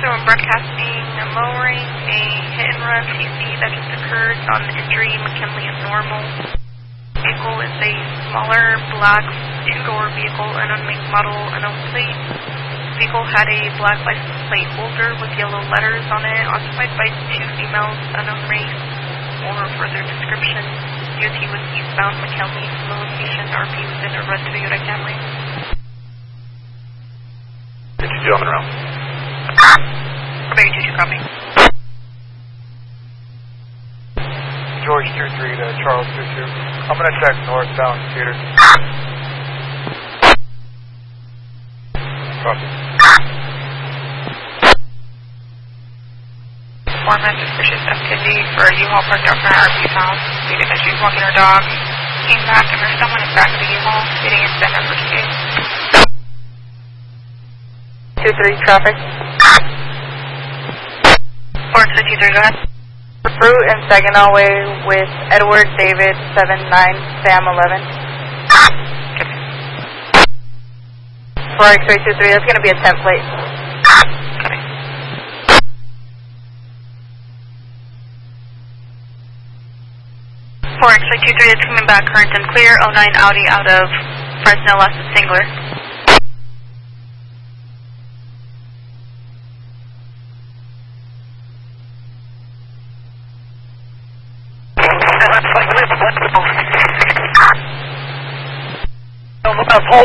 I'm broadcasting a lowering a hit and run TC that just occurred on the injury McKinley is normal. Vehicle is a smaller black two-door vehicle, unknown make, model, unknown plate. Vehicle had a black license plate holder with yellow letters on it, occupied by two females, unknown race. For further description, DOT was eastbound McKinley from the location RP within a red Toyota Camry. Did you do on the round? Very 2-2 copy. George 2-3 to Charles 2-2. I'm going to check northbound Peter. Copy. Foreman suspicious activity for a U-Haul parked out front of RP's house. Stated that she was walking her dog. Came back and there's someone in back of the U-Haul sitting in center of her case. 2-3 traffic. 4-2-3, go ahead. Fruit and Saginaw Way with Edward David 79 Sam 11. For X-ray 2-3, that's going to be a 10 plate. 4 X-ray 2-3 is coming back, current and clear, 09 Audi out of Fresno, last is Singler. Polk.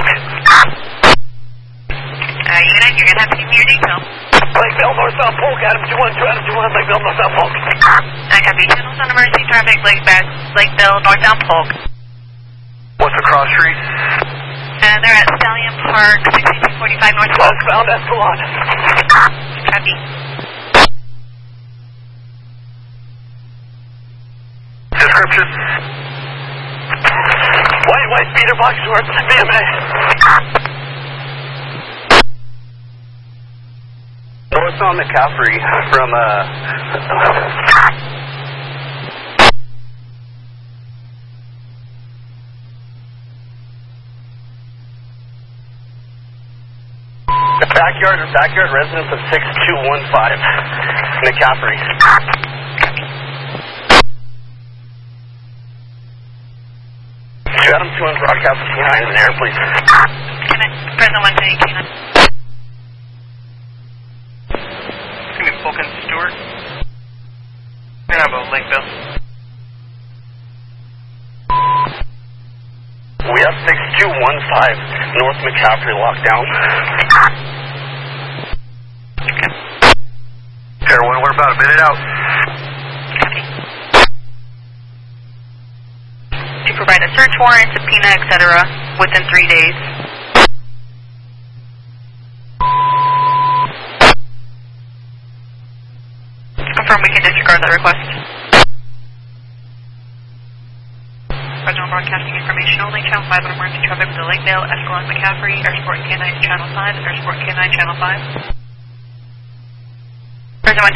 You're going to have to give me your detail. Lakeville, North South Polk, Adam 212, Adam 21, Lakeville, North South Polk. I copy. Channels on emergency traffic, Lakeville, northbound Polk. What's the cross street? They're at Stallion Park, 6245 North Polk. Westbound Escalon. Copy. Description? White speeder box towards BMA. Northbound McCaffrey from backyard residence of 6215 McCaffrey. Adam 2 and broadcast K9 in the air, please. Present 1 to K9. It's going to be Polk and Stewart. We're going to have a Lakeville. We have 6215 North McCaffrey locked down. Heroin, we're about a minute out. To provide a search warrant, subpoena, etc. within 3 days. Confirm we can disregard that request. Original broadcasting information only. Channel 5 on emergency traffic to Lakeville, Escalon, McCaffrey, Airsport K9 Channel 5, Airsport K9 Channel 5. Present 1